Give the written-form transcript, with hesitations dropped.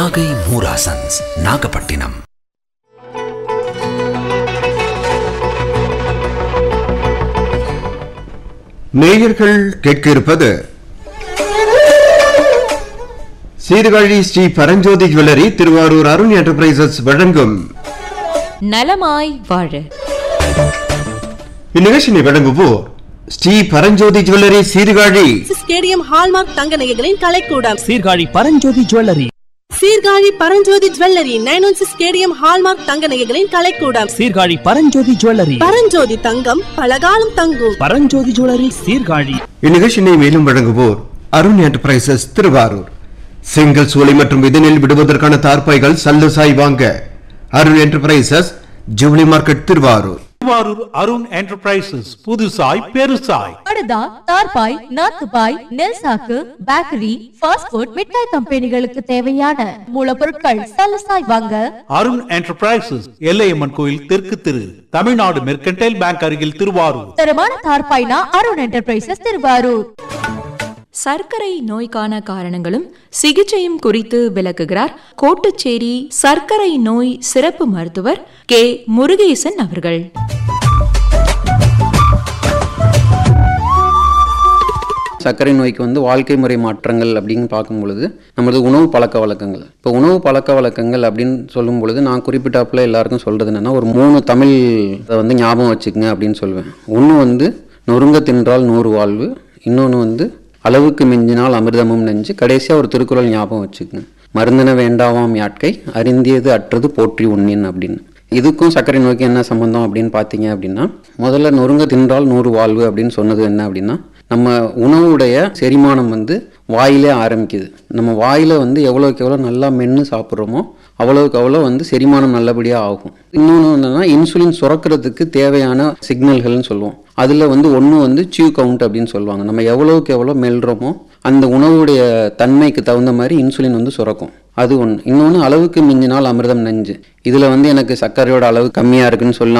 நாகை மூராசன்ஸ், நாகப்பட்டினம். நேயர்கள் கேட்க இருப்பது சீர்காழி ஸ்ரீ பரஞ்சோதி ஜுவல்லரி, திருவாரூர் அருண் என்டர்பிரைசஸ் வழங்கும் நலமாய் வாழ. இந்நிகழ்ச்சியை வழங்குவோர் Sri Paranjothi jewellery, Sirkazhi. Stadium hallmark தங்க நகைகளின் கலைக்கூடம் Sirkazhi Paranjothi jewellery. Sirkazhi Paranjothi jewellery 916 stadium hallmark தங்க நகைகளின் கலைக்கூடம். சீர்காழி பரஞ்சோதி ஜுவல்லரி. பரஞ்சோதி தங்கம் பலகாலம் தங்கும். பரஞ்சோதி ஜுவல்லரி, சீர்காழி. இந்நிகழ்ச்சியை மேலும் வழங்குவோர் அருண் என்டர்பிரைசஸ், திருவாரூர். செங்கல் சூளை மற்றும் இதனில் விடுவதற்கான தார்பாய்கள் சல்லுசாய் வாங்க Arun enterprises, jubilee market, Thiruvarur. Thiruvarur Arun enterprises, புதுசாய் பெருசாய் படுதா, தார்பாய், நாத்துபாய், நெல் சாக்கு, பேக்கரி, ஃபாஸ்ட் ஃபுட், மிட்டாய் கம்பெனிகளுக்கு தேவையான மூலப்பொருட்கள் சலசாய் வாங்க அருண் என்டர்பிரைசஸ், எல்லையம்மன் கோயில் தெற்கு திரு, தமிழ்நாடு மெர்கன்டைல் பேங்க் அருகில், திருவாரூர். தரமான தார்பாய்னா அருண் என்டர்பிரைசஸ், திருவாரூர். சர்க்கரை நோய்க்கான காரணங்களும் சிகிச்சையும் குறித்து விளக்குகிறார் கோட்டுச்சேரி சர்க்கரை நோய் சிறப்பு மருத்துவர் கே. முருகேசன் அவர்கள். சர்க்கரை நோய்க்கு வாழ்க்கை முறை மாற்றங்கள் அப்படின்னு பார்க்கும் பொழுது நம்மளது உணவு பழக்க வழக்கங்கள். இப்போ உணவு பழக்க வழக்கங்கள் அப்படின்னு சொல்லும் பொழுது நான் குறிப்பிட்டாப்புல எல்லாருக்கும் சொல்கிறது என்னென்னா, ஒரு 3 தமிழ் ஞாபகம் வச்சுக்கங்க அப்படின்னு சொல்லுவேன். ஒன்று நொறுங்க தின்றால் 100 வாழ்வு, இன்னொன்று அளவுக்கு மிஞ்சினால் அமிர்தமும் நெஞ்சு, கடைசியாக ஒரு திருக்குறள் ஞாபகம் வச்சுக்கங்க, மருந்தன வேண்டாவாம் யாட்கை, அறிந்தியது அற்றது போற்றி உண்ணின் அப்படின்னு. இதுக்கும் சர்க்கரை நோய்க்கு என்ன சம்பந்தம் அப்படின்னு பார்த்தீங்க அப்படின்னா, முதல்ல நொறுங்க தின்றால் 100 வாழ்வு அப்படின்னு சொன்னது என்ன அப்படின்னா, நம்ம உணவுடைய செரிமானம் வாயிலே ஆரம்பிக்குது. நம்ம வாயில் எவ்வளோக்கு எவ்வளோ நல்லா மென்று சாப்பிட்றோமோ அவ்வளோக்கு அவ்வளோ செரிமானம் நல்லபடியாக ஆகும். இன்னொன்று என்னென்னா, இன்சுலின் சுரக்கிறதுக்கு தேவையான சிக்னல்கள்னு சொல்லுவோம். அதில் ஒன்று சியூ கவுண்ட் அப்படின்னு சொல்லுவாங்க. நம்ம எவ்வளோக்கு எவ்வளோ மெல்றோமோ அந்த உணவுடைய தன்மைக்கு தகுந்த மாதிரி இன்சுலின் சுரக்கும். அது ஒன்று. இன்னொன்று அளவுக்கு மிஞ்சினால் அமிர்தம் நெஞ்சு. இதில் எனக்கு சர்க்கரையோட அளவு கம்மியாக இருக்குன்னு சொல்லலாம்.